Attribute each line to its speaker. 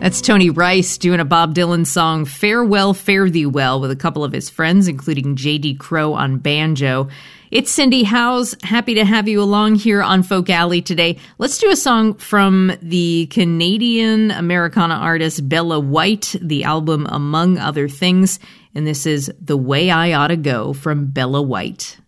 Speaker 1: That's Tony Rice doing a Bob Dylan song, Farewell, Fare Thee Well, with a couple of his friends, including J.D. Crowe on banjo. It's Cindy Howes. Happy to have you along here on Folk Alley today. Let's do a song from the Canadian Americana artist Bella White, the album Among Other Things. And this is The Way I Oughta Go from Bella White.